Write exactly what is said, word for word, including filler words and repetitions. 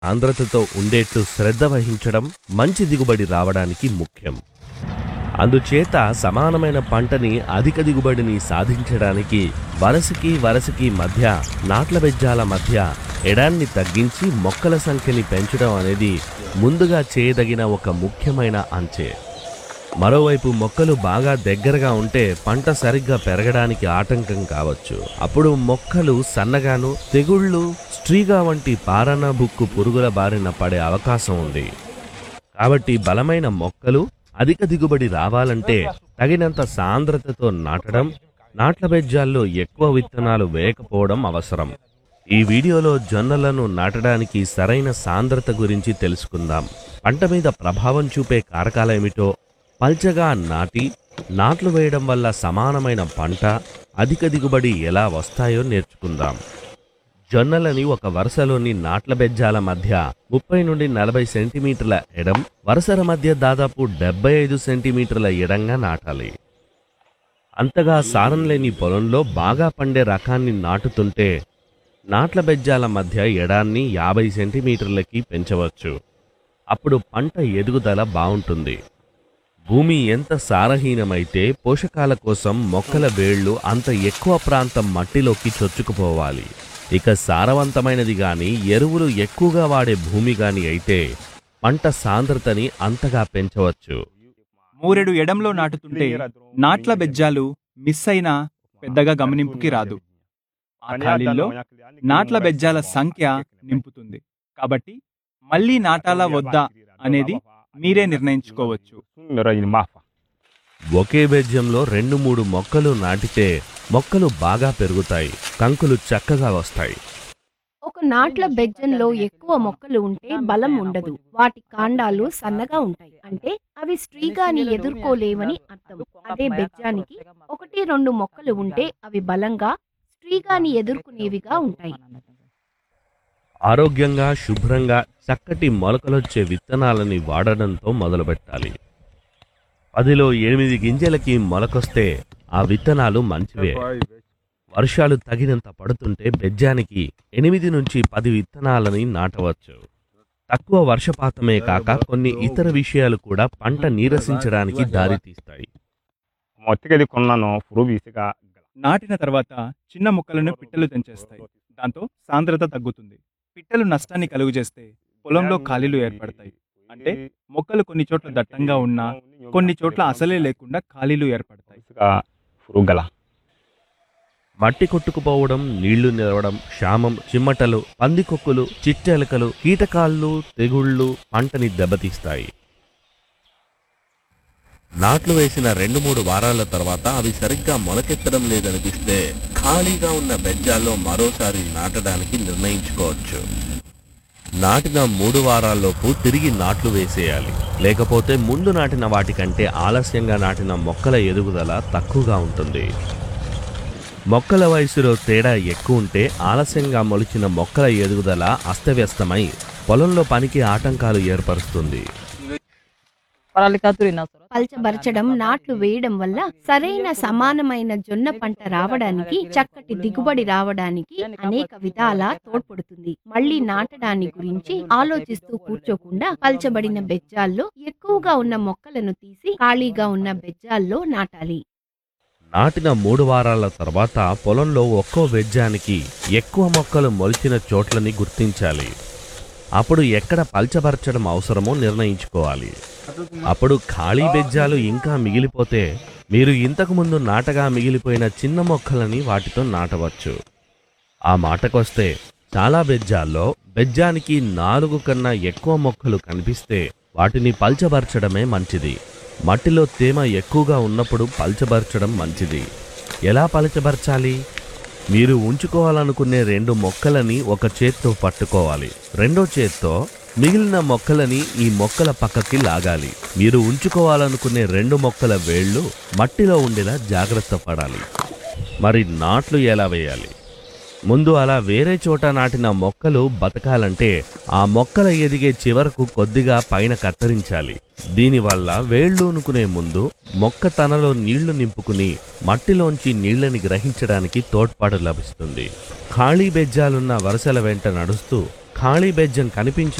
ఆంధ్రతతో ఉండేట్టు శ్రద్ధ వహించడం మంచి దిగుబడి రావడానికి ముఖ్యం. అందుచేత సమానమైన పంటని అధిక దిగుబడిని సాధించడానికి వరసకి వరసకి మధ్య నాట్ల బెజ్జాల మధ్య ఎడాన్ని తగ్గించి మొక్కల సంఖ్యని పెంచడం అనేది ముందుగా చేయదగిన ఒక ముఖ్యమైన అంచే. మరోవైపు మొక్కలు బాగా దగ్గరగా ఉంటే పంట సరిగ్గా పెరగడానికి ఆటంకం కావచ్చు. అప్పుడు మొక్కలు సన్నగాను, తెగుళ్ళు, స్ట్రీగా వంటి పారణ బుక్కు పురుగుల బారిన పడే అవకాశం ఉంది. కాబట్టి బలమైన మొక్కలు అధిక దిగుబడి రావాలంటే తగినంత సాంద్రతతో నాటడం, నాట్ల బెజ్జాల్లో ఎక్కువ విత్తనాలు వేయకపోవడం అవసరం. ఈ వీడియోలో జొన్నలను నాటడానికి సరైన సాంద్రత గురించి తెలుసుకుందాం. పంట మీద ప్రభావం చూపే కారకాలేమిటో, పల్చగా నాటి నాట్లు వేయడం వల్ల సమానమైన పంట, అధిక దిగుబడి ఎలా వస్తాయో నేర్చుకుందాం. జొన్నలని ఒక వరుసలోని నాట్ల బెజ్జాల మధ్య ముప్పై నుండి నలభై సెంటీమీటర్ల ఎడం, వరుసల మధ్య దాదాపు డెబ్బై ఐదు సెంటీమీటర్ల ఎడంగా నాటాలి. అంతగా సారం లేని పొలంలో బాగా పండే రకాన్ని నాటుతుంటే నాట్ల బెజ్జాల మధ్య ఎడాన్ని యాభై సెంటీమీటర్లకి పెంచవచ్చు. అప్పుడు పంట ఎదుగుదల బావుంటుంది. భూమి ఎంత సారహీనమైతే పోషకాల కోసం మొక్కల వేళ్లు అంత ఎక్కువ ప్రాంతం మట్టిలోకి చొచ్చుకుపోవాలి. ఇక సారవంతమైనది గాని, ఎరువులు ఎక్కువగా వాడే భూమి గాని అయితే పంట సాంద్రతని అంతగా పెంచవచ్చు. మూరెడు ఎడంలో నాటుతుంటే నాట్ల బెజ్జాలు మిస్ అయినా పెద్దగా గమనింపుకి రాదు. ఆ ఖాళీల్లో నాట్ల బెజ్జాల సంఖ్య నింపుతుంది. కాబట్టి మళ్ళీ నాటాలా వద్దా అనేది మీరే నిర్ణయించుకోవచ్చు. ఒకే బెజ్జంలో రెండు మూడు మొక్కలు నాటితే మొక్కలు బాగా పెరుగుతాయి, కంకులు చక్కగా వస్తాయి. ఒక నాట్ల బెజ్జంలో ఎక్కువ మొక్కలు ఉంటే బలం ఉండదు. వాటి కాండాలు సన్నగా ఉంటాయి, అంటే అవి స్ట్రీగాని ఎదుర్కోలేవని అర్థం. అదే బెజ్జానికి ఒకటి రెండు మొక్కలు ఉంటే అవి బలంగా, స్ట్రీగాని ఎదుర్కొనేవిగా ఉంటాయి. ఆరోగ్యంగా, శుభ్రంగా చక్కటి మొలకలొచ్చే విత్తనాలని వాడడంతో మొదలుపెట్టాలి. పదిలో ఎనిమిది గింజలకి మొలకొస్తే ఆ విత్తనాలు మంచివే. వర్షాలు తగినంత పడుతుంటే బెజ్జానికి ఎనిమిది నుంచి పది విత్తనాలని నాటవచ్చు. తక్కువ వర్షపాతమే కాక కొన్ని ఇతర విషయాలు కూడా పంట నీరసించడానికి దారితీస్తాయి. నాటిన తర్వాత చిన్న మొక్కలను పిట్టలు తెంచేస్తాయి. దాంతో సాంద్రత తగ్గుతుంది. పిట్టలు నష్టాన్ని కలుగజేస్తే పొలంలో ఖాళీలు ఏర్పడతాయి. అంటే మొక్కలు కొన్ని చోట్ల దట్టంగా ఉన్నా, కొన్ని చోట్ల అసలే లేకుండా ఖాళీలు ఏర్పడతాయి. మట్టి కొట్టుకుపోవడం, నీళ్లు నిలవడం, క్షామం, చిమ్మటలు, పందికొక్కులు, చిట్టెలకలు, కీటకాళ్ళు, తెగుళ్ళు పంటని దెబ్బతీస్తాయి. నాట్లు వేసిన రెండు మూడు వారాల తర్వాత అవి సరిగ్గా మొలకెత్తడం లేదనిపిస్తే ఖాళీగా ఉన్న బెజ్జాల్లో మరోసారి నాటడానికి నిర్ణయించుకోవచ్చు. నాటిన మూడు వారాల్లోపు తిరిగి నాట్లు వేసేయాలి. లేకపోతే ముందు నాటిన వాటికంటే ఆలస్యంగా నాటిన మొక్కల ఎదుగుదల తక్కువగా ఉంటుంది. మొక్కల వయసులో తేడా ఎక్కువ ఉంటే ఆలస్యంగా మొలిచిన మొక్కల ఎదుగుదల అస్తవ్యస్తమై పొలంలో పనికి ఆటంకాలు ఏర్పరుస్తుంది. పల్చబరచడం, నాట్లు వేయడం వల్ల సరైన సమానమైన జొన్న పంట రావడానికి, చక్కటి దిగుబడి రావడానికి అనేక విధాలా తోడ్పడుతుంది. మళ్ళీ నాటడాన్ని గురించి ఆలోచిస్తూ కూర్చోకుండా పల్చబడిన బెజ్జాల్లో ఎక్కువగా ఉన్న మొక్కలను తీసి ఖాళీగా ఉన్న బెజ్జాల్లో నాటాలి. నాటిన మూడు వారాల తర్వాత పొలంలో ఒక్కో బెజ్జానికి ఎక్కువ మొక్కలు మొలిచిన చోట్లని గుర్తించాలి. అప్పుడు ఎక్కడ పల్చబరచడం అవసరమో నిర్ణయించుకోవాలి. అప్పుడు ఖాళీ బెజ్జాలు ఇంకా మిగిలిపోతే మీరు ఇంతకుముందు నాటగా మిగిలిపోయిన చిన్న మొక్కలని వాటితో నాటవచ్చు. ఆ మాటకొస్తే చాలా బెజ్జాల్లో బెజ్జానికి నాలుగు కన్నా ఎక్కువ మొక్కలు కనిపిస్తే వాటిని పల్చబరచడమే మంచిది. మట్టిలో తేమ ఎక్కువగా ఉన్నప్పుడు పల్చబరచడం మంచిది. ఎలా పల్చబరచాలి? మీరు ఉంచుకోవాలనుకునే రెండు మొక్కలని ఒక చేత్తో పట్టుకోవాలి. రెండో చేత్తో మిగిలిన మొక్కలని ఈ మొక్కల పక్కకి లాగాలి. మీరు ఉంచుకోవాలనుకునే రెండు మొక్కల వేళ్లు మట్టిలో ఉండేలా జాగ్రత్త పడాలి. మరి నాట్లు ఎలా వేయాలి? ముందు అలా వేరే చోట నాటిన మొక్కలు బతకాలంటే ఆ మొక్కల ఎదిగే చివరకు కొద్దిగా పైన కత్తిరించాలి. దీనివల్ల వేళ్ళూనుకునే ముందు మొక్క తనలో నీళ్లు నింపుకుని మట్టిలోంచి నీళ్లని గ్రహించడానికి తోడ్పాటు లభిస్తుంది. ఖాళీ బెజ్జాలున్న వరుసల వెంట నడుస్తూ ఖాళీ బెజ్జం కనిపించి